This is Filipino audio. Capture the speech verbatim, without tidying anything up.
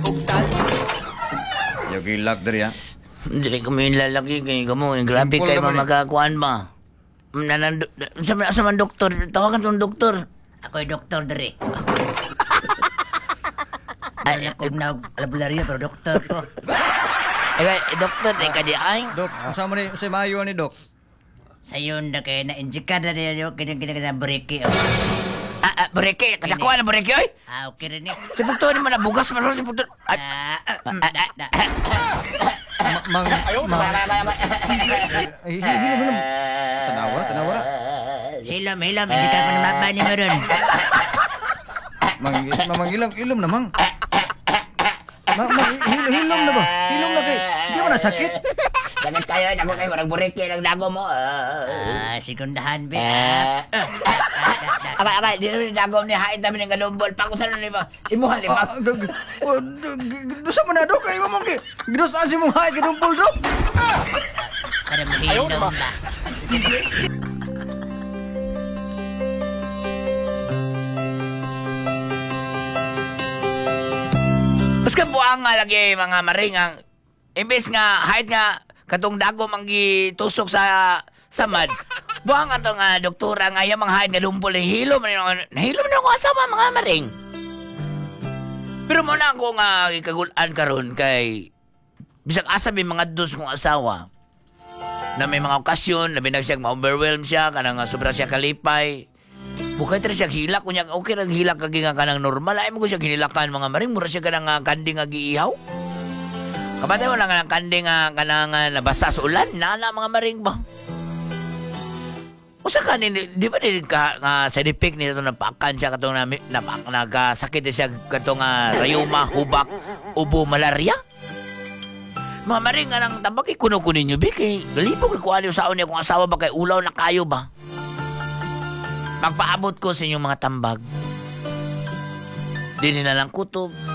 og dance. Yung ilak diri ha. Dili ko may lalaki kay kamo. Grabe Simple kay naman eh. mamagakuan ba. Nanan sa sa man doktor, tawagan tong doktor. Ako'y doktor dere. Ay, Ako na albularyo pero doktor ko. ay, doktor, ay kadi ay. Dok, unsa man ni sa maayo ni Dok? Sayon na kayo na-injika na niya yung kanya-kanya breki. Oh. Ah, ah, breke, kadakuan na breke oy. Ah, okay rin eh. Si pugto ni man nabugas man si pugto. Ay, Ah, ah, ah, mm, ah, da- da- Mang mang Ay, hinom hinom. Tanawa, tanawa. Silom, hilom, injika ko na maba ni mo ron. Mang mang ilom ilom na mang. Mang mang hilom hilom na ba? Hilom na kay. Di ba nasakit? dagat kayo, dako kayo marag breke nang dago mo. Ah, sekundahan be. Eh. Ah, Akay, akay, di namin dagom ni hait namin ng galumbol. Pakusan na lima. Imuhan lima. Ah, gag- oh, d- g- Dosa man na Dok kay mo kay. Gidos asi mong hay kidumpol Dok. para mahilom ba? Paska buang nga lagi mga maring ang imbes nga hait nga katong dagom ang gitusok sa samad. Buang ato nga doktora nga yung mga hait nga lumpol ni hilom na hilom na ko asama mga maring. Pero mo na ako nga ikagulan karon kay bisag asa may mga dos kong asawa na may mga okasyon na binagsiyag ma-overwhelm siya kanang nga sobra siya kalipay. Bukay tira siya hilak kunya okay ra hilak kagi nga kanang normal ay mo ko siya hinilakan mga maring mura siya kanang nga kandi nga giihaw. Kabatay mo lang kanang kandi nga kanang nga nabasa sa ulan nana mga maring ba. Usa ka ni di ba din ka nga side effect nito napakan siya katong na, na nagasakit siya katong nga rayuma, hubak, ubo, malaria. Mga maring nga nang tabak kuno-kunin niyo bi kay galibog ko ano sa niya kung asawa ba kay ulaw na kayo ba. Magpaabot ko sa inyong mga tambag. Dili na lang kutob.